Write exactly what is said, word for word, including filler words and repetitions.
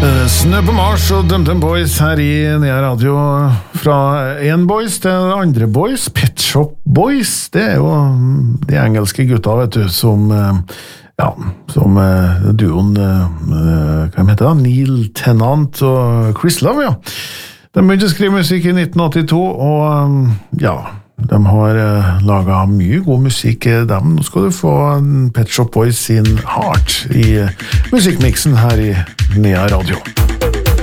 Snø på Mars og DumDum Boys her i Nea Radio. Fra en boys til andre boys, Pet Shop Boys. Det er jo de engelske gutta, vet du, som ja, som duoen, hva heter det, Neil Tennant og Chris Love, ja. De begynte å skrive musikk i nitten åttito, og ja, de har laget mye god musikk. Dem, nå skal du få Pet Shop Boys sin Heart i musikkmixen her i Nea Radio.